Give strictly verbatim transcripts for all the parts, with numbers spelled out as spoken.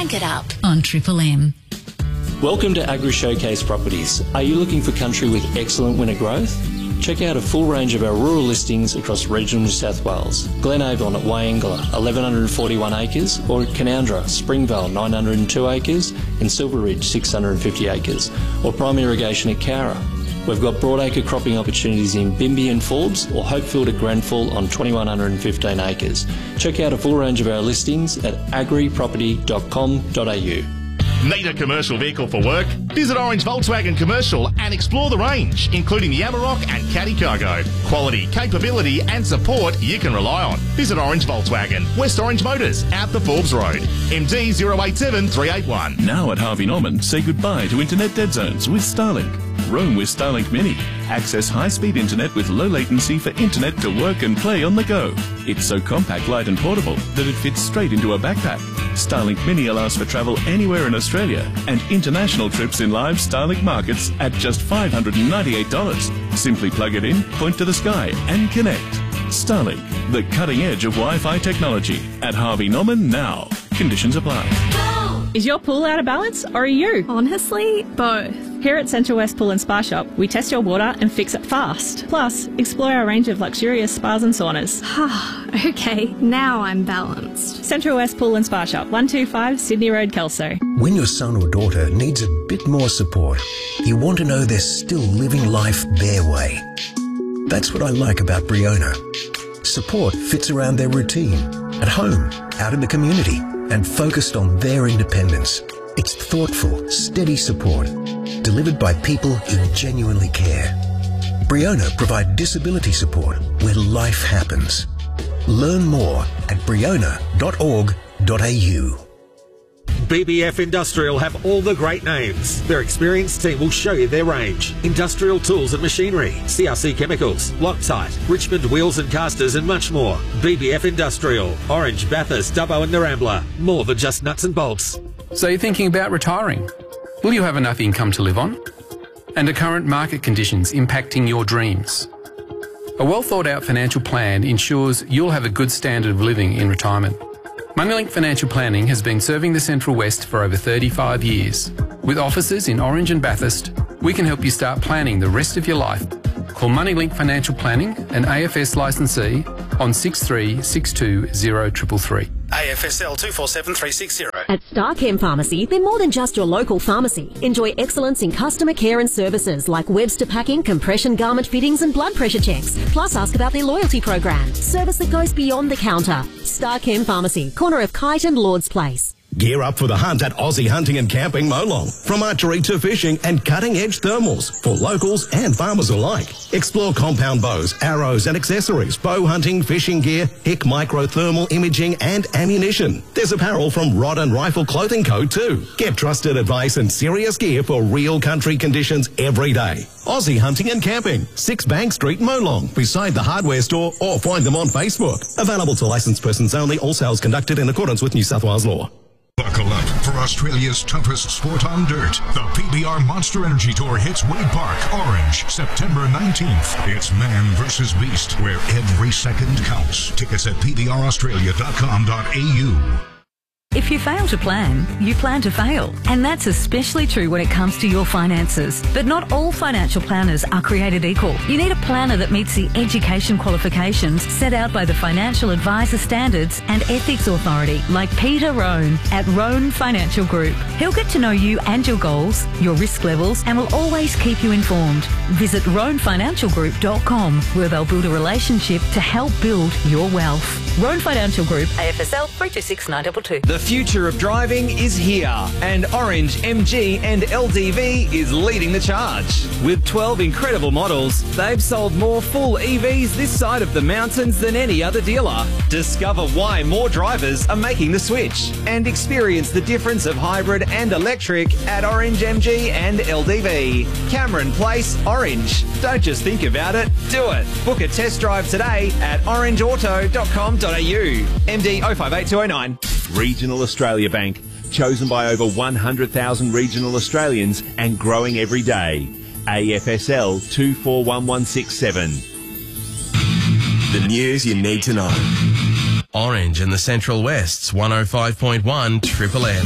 Crank it up on Triple M. Welcome to Agri Showcase Properties. Are you looking for country with excellent winter growth? Check out a full range of our rural listings across regional New South Wales. Glenavon at Wyangla, eleven forty-one acres, or at Canowindra, Springvale, nine hundred two acres, and Silver Ridge, six hundred fifty acres, or prime irrigation at Cowra. We've got broadacre cropping opportunities in Bimby and Forbes, or Hopefield at Grenfell on two thousand one hundred fifteen acres. Check out a full range of our listings at agri property dot com dot a u. Need a commercial vehicle for work? Visit Orange Volkswagen Commercial and explore the range, including the Amarok and Caddy Cargo. Quality, capability and support you can rely on. Visit Orange Volkswagen, West Orange Motors, out the Forbes Road. M D zero eight seven three eight one. Now at Harvey Norman, say goodbye to internet dead zones with Starlink. Roam with Starlink Mini. Access high-speed internet with low latency for internet to work and play on the go. It's so compact, light and portable that it fits straight into a backpack. Starlink Mini allows for travel anywhere in Australia and international trips in live Starlink markets at just five hundred ninety-eight dollars. Simply plug it in, point to the sky and connect. Starlink, the cutting edge of Wi-Fi technology. At Harvey Norman now. Conditions apply. Is your pool out of balance or are you? Honestly, both. Here at Central West Pool and Spa Shop, we test your water and fix it fast. Plus, explore our range of luxurious spas and saunas. Okay, now I'm balanced. Central West Pool and Spa Shop, one two five Sydney Road, Kelso. When your son or daughter needs a bit more support, you want to know they're still living life their way. That's what I like about Briona. Support fits around their routine, at home, out in the community, and focused on their independence. It's thoughtful, steady support, delivered by people who genuinely care. Briona provide disability support where life happens. Learn more at briona dot org dot a u. B B F Industrial have all the great names. Their experienced team will show you their range. Industrial tools and machinery, C R C chemicals, Loctite, Richmond wheels and casters and much more. B B F Industrial, Orange, Bathurst, Dubbo and Narambla. More than just nuts and bolts. So you're thinking about retiring? Will you have enough income to live on? And are current market conditions impacting your dreams? A well thought out financial plan ensures you'll have a good standard of living in retirement. Moneylink Financial Planning has been serving the Central West for over thirty-five years. With offices in Orange and Bathurst, we can help you start planning the rest of your life. Call Moneylink Financial Planning, an A F S licensee, on six three six two zero three three three. A F S L two four seven three six zero. At Starchem Pharmacy, they're more than just your local pharmacy. Enjoy excellence in customer care and services like Webster packing, compression garment fittings and blood pressure checks. Plus ask about their loyalty program. Service that goes beyond the counter. Starchem Pharmacy, corner of Kite and Lord's Place. Gear up for the hunt at Aussie Hunting and Camping Molong. From archery to fishing and cutting-edge thermals for locals and farmers alike. Explore compound bows, arrows and accessories, bow hunting, fishing gear, Hick micro thermal imaging and ammunition. There's apparel from Rod and Rifle Clothing Co too. Get trusted advice and serious gear for real country conditions every day. Aussie Hunting and Camping, six Bank Street, Molong, beside the hardware store, or find them on Facebook. Available to licensed persons only. All sales conducted in accordance with New South Wales law. Buckle up for Australia's toughest sport on dirt. The P B R Monster Energy Tour hits Wade Park, Orange, September nineteenth. It's man versus beast, where every second counts. Tickets at p b r australia dot com dot a u. If you fail to plan, you plan to fail. And that's especially true when it comes to your finances. But not all financial planners are created equal. You need a planner that meets the education qualifications set out by the Financial Advisor Standards and Ethics Authority, like Peter Rohn at Rohn Financial Group. He'll get to know you and your goals, your risk levels, and will always keep you informed. Visit rohn financial group dot com, where they'll build a relationship to help build your wealth. Rohn Financial Group, A F S L three two six nine two two. The future of driving is here, and Orange, M G and L D V is leading the charge. With twelve incredible models, they've sold more full E Vs this side of the mountains than any other dealer. Discover why more drivers are making the switch and experience the difference of hybrid and electric at Orange, M G and L D V. Cameron Place, Orange. Don't just think about it, do it. Book a test drive today at orange auto dot com dot a u. M D oh five eight two oh nine. Regional Australia Bank, chosen by over one hundred thousand regional Australians and growing every day. A F S L two four one one six seven. The news you need to know. Orange and the Central West's one oh five point one Triple M.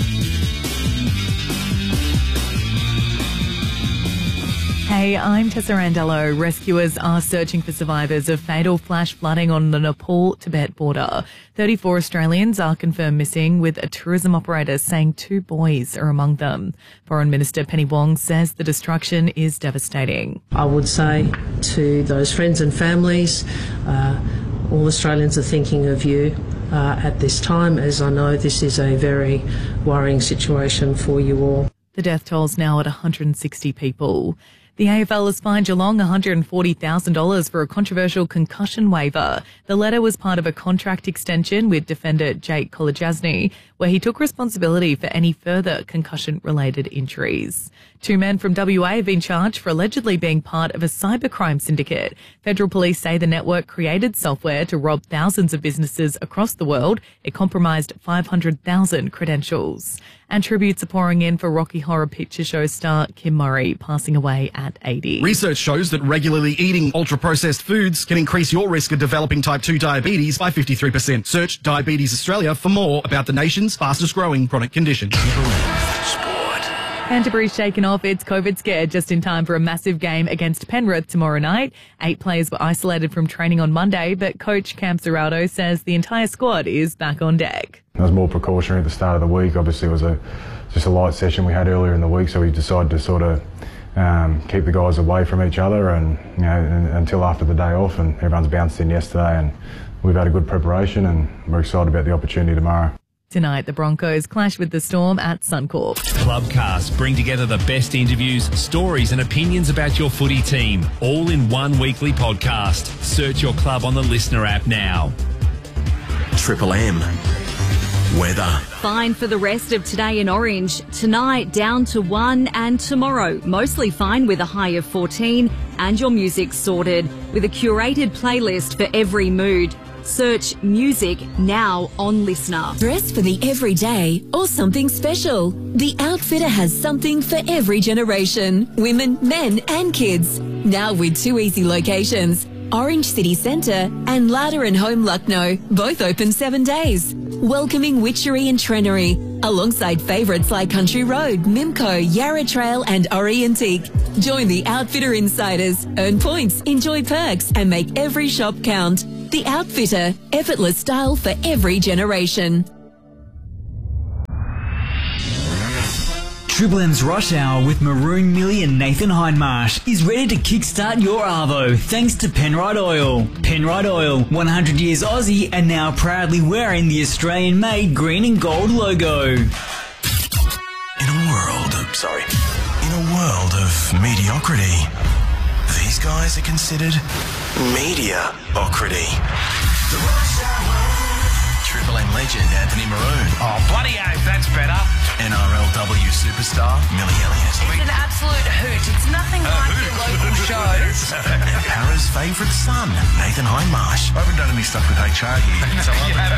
Hey, I'm Tessa Randello. Rescuers are searching for survivors of fatal flash flooding on the Nepal-Tibet border. thirty-four Australians are confirmed missing, with a tourism operator saying two boys are among them. Foreign Minister Penny Wong says the destruction is devastating. I would say to those friends and families, uh, all Australians are thinking of you uh, at this time, as I know this is a very worrying situation for you all. The death toll's now at one hundred sixty people. The A F L has fined Geelong one hundred forty thousand dollars for a controversial concussion waiver. The letter was part of a contract extension with defender Jake Kolodjasny, where he took responsibility for any further concussion-related injuries. Two men from W A have been charged for allegedly being part of a cybercrime syndicate. Federal police say the network created software to rob thousands of businesses across the world. It compromised five hundred thousand credentials. And tributes are pouring in for Rocky Horror Picture Show star Kim Murray, passing away at eighty. Research shows that regularly eating ultra-processed foods can increase your risk of developing type two diabetes by fifty-three percent. Search Diabetes Australia for more about the nation's fastest-growing chronic condition. Canterbury's shaken off its COVID scare just in time for a massive game against Penrith tomorrow night. Eight players were isolated from training on Monday, but coach Cam Serrato says the entire squad is back on deck. There was more precautionary at the start of the week. Obviously, it was a just a light session we had earlier in the week, so we decided to sort of um, keep the guys away from each other, and you know, and, until after the day off. And everyone's bounced in yesterday, and we've had a good preparation, and we're excited about the opportunity tomorrow. Tonight, the Broncos clash with the Storm at Suncorp. Clubcast bring together the best interviews, stories and opinions about your footy team, all in one weekly podcast. Search your club on the Listener app now. Triple M. Weather. Fine for the rest of today in Orange. Tonight down to one, and tomorrow mostly fine with a high of fourteen, and your music sorted with a curated playlist for every mood. Search music now on Listener. Dress for the everyday or something special. The Outfitter has something for every generation. Women, men and kids. Now with two easy locations. Orange City Centre and Larder and Home Lucknow, both open seven days. Welcoming Witchery and Trenery, alongside favourites like Country Road, Mimco, Yarra Trail and Orientique. Join the Outfitter Insiders, earn points, enjoy perks and make every shop count. The Outfitter, effortless style for every generation. Triple M's Rush Hour with Maroon Millie and Nathan Hindmarsh is ready to kickstart your arvo thanks to Penrite Oil. Penrite Oil, one hundred years Aussie and now proudly wearing the Australian-made green and gold logo. In a world of, sorry, in a world of mediocrity, these guys are considered media-ocrity. The Rush Hour. Triple M legend Anthony Maroon. Oh, bloody oath, that's better. N R L W superstar Millie Elliott. It's an absolute hoot. It's nothing A like hoot. your local shows. And Para's favourite son, Nathan Hindmarsh. I haven't done any stuff with H R here. So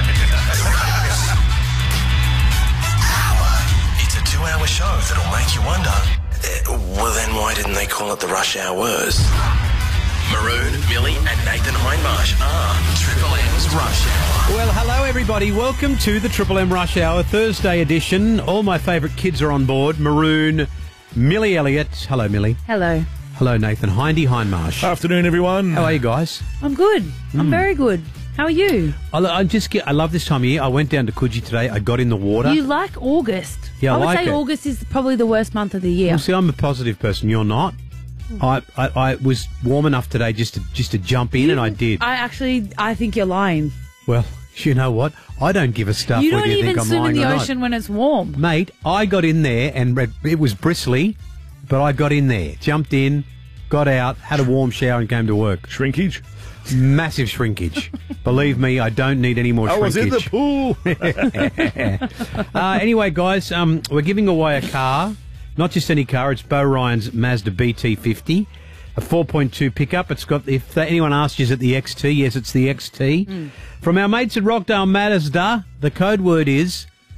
It's a two-hour show that'll make you wonder, uh, well then why didn't they call it the Rush Hours? Maroon, Millie and Nathan Hindmarsh are Triple M's Rush Hour. Well, hello everybody. Welcome to the Triple M Rush Hour Thursday edition. All my favourite kids are on board. Maroon, Millie Elliott. Hello, Millie. Hello. Hello, Nathan. Hindy Hindmarsh. Afternoon, everyone. How are you guys? I'm good. I'm Mm. very good. How are you? I, I just get. I love this time of year. I went down to Coogee today. I got in the water. You like August. Yeah, I I would like say it. August is probably the worst month of the year. Well, see, I'm a positive person. You're not. I, I, I was warm enough today just to just to jump in, and I did. I actually, I think you're lying. Well, you know what? I don't give a stuff you whether don't you even think I'm swim in lying the or not. ocean when it's warm. Mate, I got in there and it- it was bristly, but I got in there, jumped in, got out, had a warm shower and came to work. Shrinkage? Massive shrinkage. Believe me, I don't need any more I was in the shrinkage. pool. uh, anyway, guys, um, we're giving away a car. Not just any car, it's Bo Ryan's Mazda B T fifty. A four point two pickup. It's got, if anyone asks you, is it the X T? Yes, it's the X T. Mm. From our mates at Rockdale Mazda, the code word is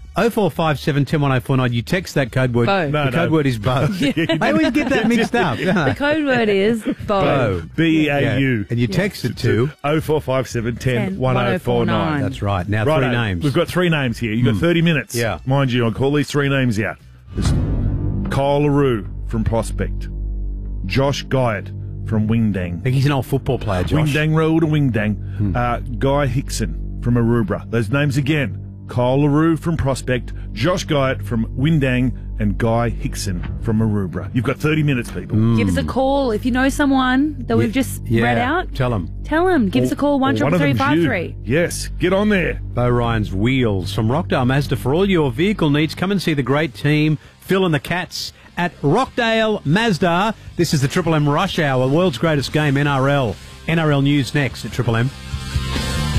oh four five seven, one oh one oh four nine. You text that code word. Bo. No, the code no. word is Bo. They always get that mixed up. The code word is Bo. Bo. B A U. Yeah. And you text it to oh four five seven, one oh one oh four nine. That's right. Now Righto. three names. We've got three names here. You've got Mm. thirty minutes. Yeah. Mind you, I'll call these three names out. There's Kyle LaRue from Prospect. Josh Guyot from Wingdang. I think he's an old football player, Josh. Wingdang Road and Wingdang. Uh, Guy Hickson from Aruba. Those names again. Kyle LaRue from Prospect, Josh Guyot from Windang, and Guy Hickson from Aruba. You've got thirty minutes, people. Give us a call if you know someone that we've just Yeah. read out. Tell them. Tell them. Give us a call, one Or triple of three them's five you. three. Yes, get on there. Bo Ryan's Wheels from Rockdale Mazda. For all your vehicle needs, come and see the great team, Phil and the Cats, at Rockdale Mazda. This is the Triple M Rush Hour, the world's greatest game, N R L. N R L News next at Triple M.